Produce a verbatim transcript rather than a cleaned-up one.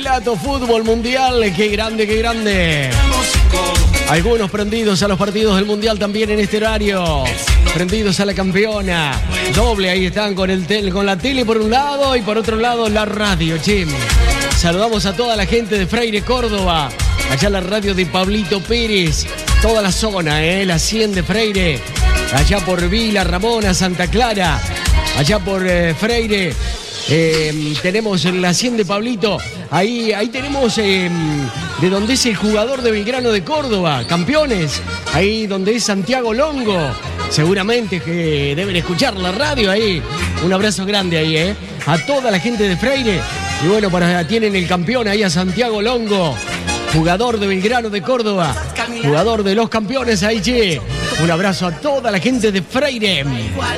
Campeonato Fútbol Mundial. ¡Qué grande, qué grande! Algunos prendidos a los partidos del Mundial también en este horario. Prendidos a la campeona. Doble, ahí están con, el tel, con la tele por un lado y por otro lado la radio, che. Saludamos a toda la gente de Freire, Córdoba. Allá la radio de Pablito Pérez. Toda la zona, ¿eh? La cien de Freire. Allá por Vila, Ramona, Santa Clara. Allá por eh, Freire. Eh, tenemos la cien de Pablito. Ahí, ahí tenemos eh, de donde es el jugador de Belgrano de Córdoba, campeones. Ahí donde es Santiago Longo. Seguramente que deben escuchar la radio ahí. Un abrazo grande ahí, ¿eh? A toda la gente de Freire. Y bueno, para tienen el campeón ahí a Santiago Longo, jugador de Belgrano de Córdoba, jugador de los campeones ahí, che. Un abrazo a toda la gente de Freire.